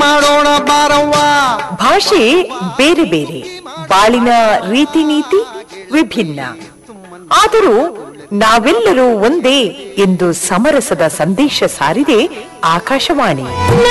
ಮಾಡೋಣ ಬಾರವ್ವ. ಭಾಷೆ ಬೇರೆ ಬೇರೆ, ಬಾಳಿನ ರೀತಿ ನೀತಿ ವಿಭಿನ್ನ. ಆದರೂ ನಾವೆಲ್ಲರೂ ಒಂದೇ ಎಂದು ಸಮರಸದ ಸಂದೇಶ ಸಾರಿದೆ ಆಕಾಶವಾಣಿ.